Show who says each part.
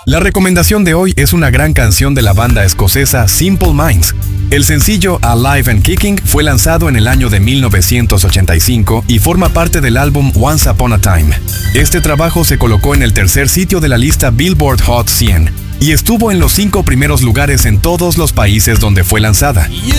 Speaker 1: La recomendación de hoy es una gran canción de la banda escocesa Simple Minds. El sencillo Alive and Kicking fue lanzado en el año de 1985 y forma parte del álbum Once Upon a Time. Este trabajo se colocó en el tercer sitio de la lista Billboard Hot 100 y estuvo en los 5 primeros lugares en todos los países donde fue lanzada.